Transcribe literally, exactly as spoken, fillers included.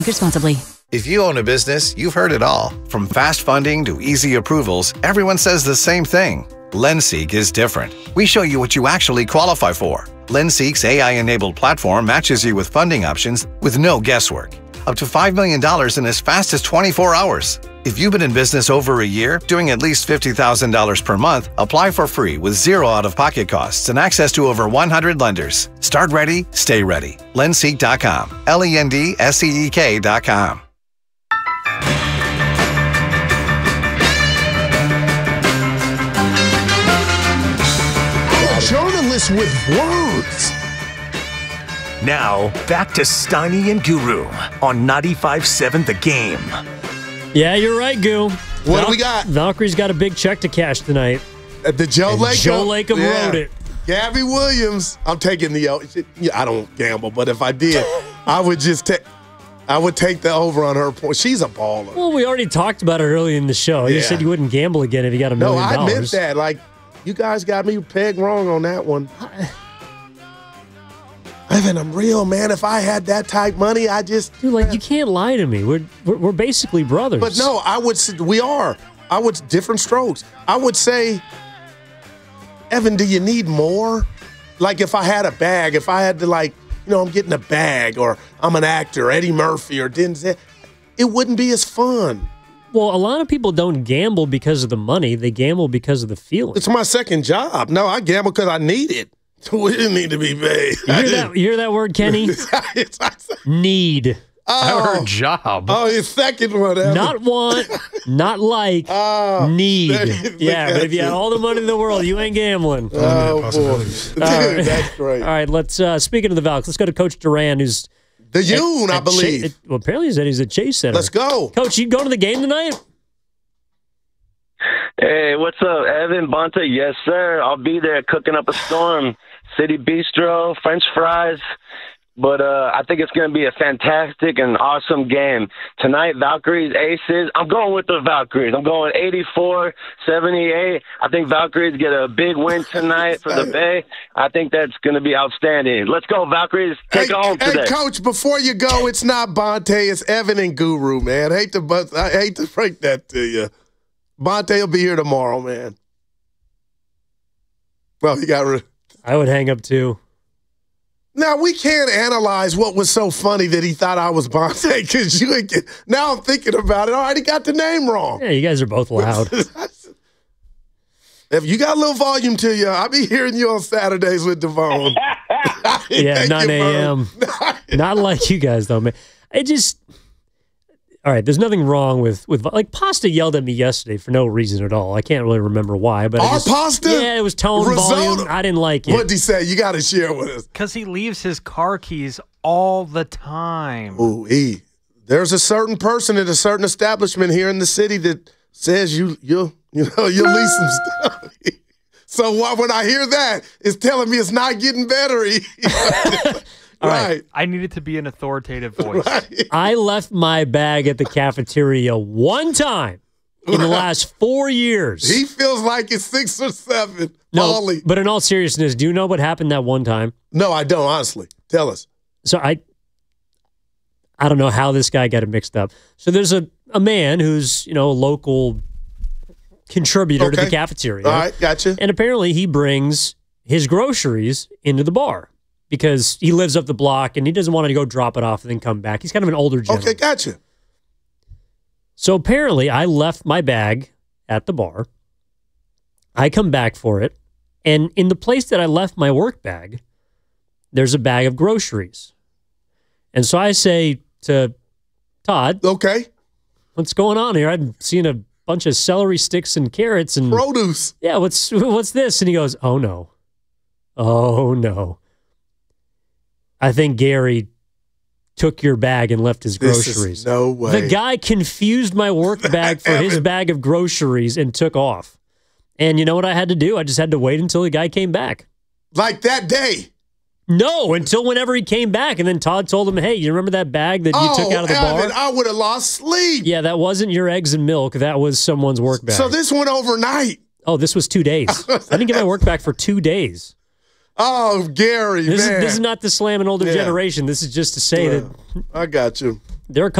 Responsibly. If you own a business, you've heard it all. From fast funding to easy approvals, everyone says the same thing. LendSeek is different. We show you what you actually qualify for. LendSeek's A I-enabled platform matches you with funding options with no guesswork. Up to five million dollars in as fast as twenty-four hours. If you've been in business over a year, doing at least fifty thousand dollars per month, apply for free with zero out-of-pocket costs and access to over one hundred lenders. Start ready, stay ready. Lendseek dot com. L E N D S E E K dot com. A journalist with words. Now, back to Steiny and Guru on ninety-five seven The Game. Yeah, you're right, Goo. What Val- do we got? Valkyrie's got a big check to cash tonight. Uh, the Joe And Lacob. Joe Lacob Yeah. wrote it. Gabby Williams. I'm taking the. Yeah, I don't gamble, but if I did, I would just take. I would take the over on her point. She's a baller. Well, we already talked about it early in the show. You Yeah. said you wouldn't gamble again if you got a No, million I dollars. meant that. Like, you guys got me pegged wrong on that one. Evan, I'm real, man. If I had that type money, I just. Dude, like, you can't lie to me. We're, we're, we're basically brothers. But no, I would. s- We are. I would different strokes. I would say, Evan, do you need more? Like, if I had a bag, if I had to, like, you know, I'm getting a bag, or I'm an actor, Eddie Murphy or Denzel, it wouldn't be as fun. Well, a lot of people don't gamble because of the money. They gamble because of the feeling. It's my second job. No, I gamble because I need it. We didn't need to be paid. You hear that, you hear that word, Kenny? Need. I heard job. Oh, his second one. Evan. Not want, not like, Oh, need. there you- Yeah, but if you had all the money in the world, you ain't gambling. Oh, boy. Dude, right. that's great. All right, let's, uh, speaking of the Valks, let's go to Coach Duran, who's The at- Yoon, I at believe. Cha- at- well, apparently he's at, he's at Chase Center. Let's go. Coach, you going to the game tonight? Hey, what's up, Evan Bonta? Yes, sir. I'll be there cooking up a storm. City Bistro, French fries. But uh, I think it's going to be a fantastic and awesome game. Tonight, Valkyries, Aces. I'm going with the Valkyries. I'm going eighty-four seventy-eight. I think Valkyries get a big win tonight for the Bay. I think that's going to be outstanding. Let's go, Valkyries. Take hey, it home hey, today. Coach, before you go, it's not Bonte, it's Evan and Guru, man. I hate to bust, I hate to break that to you. Bonte will be here tomorrow, man. Well, he got rid. I would hang up too. Now, we can't analyze what was so funny that he thought I was Bonte, because you ain't get, now I'm thinking about it. I already got the name wrong. Yeah, you guys are both loud. If you got a little volume to you, I'll be hearing you on Saturdays with Devon. Yeah, Thank nine you, a.m. Vern. Not like you guys, though, man. It just... All right, there's nothing wrong with, with... Like, Pasta yelled at me yesterday for no reason at all. I can't really remember why, but... I Our just- Pasta? Yeah, it was tone, Risotto? volume. I didn't like it. What'd he say? You got to share with us. Because he leaves his car keys all the time. Ooh, E. There's a certain person at a certain establishment here in the city that says you you you know you leave some stuff. So why, when I hear that, it's telling me it's not getting better. E. right. I need it to be an authoritative voice. Right. I left my bag at the cafeteria one time in the last four years. He feels like it's six or seven. no, Paulie. but in all seriousness, do you know what happened that one time? No, I don't, honestly. Tell us. So I I don't know how this guy got it mixed up. So there's a, a man who's, you know, a local contributor to Okay. the cafeteria. All right, gotcha. And apparently he brings his groceries into the bar because he lives up the block and he doesn't want to go drop it off and then come back. He's kind of an older gentleman. Okay, gotcha. So apparently I left my bag at the bar. I come back for it. And in the place that I left my work bag, there's a bag of groceries. And so I say to Todd, Okay. what's going on here? I've seen a bunch of celery sticks and carrots and Produce. yeah, what's what's this? And he goes, oh no. Oh no. I think Gary took your bag and left his This is groceries. no way. The guy confused my work bag for his bag of groceries and took off. And you know what I had to do? I just had to wait until the guy came back. Like that day. No, until whenever he came back. And then Todd told him, hey, you remember that bag that you oh, took out of the Evan, bar? I would have lost sleep. Yeah, that wasn't your eggs and milk. That was someone's work bag. So this went overnight. oh, this was two days. I didn't get my work back for two days. Oh, Gary, This is, man. this is not to slam an older Yeah. generation. This is just to say that I got you. There are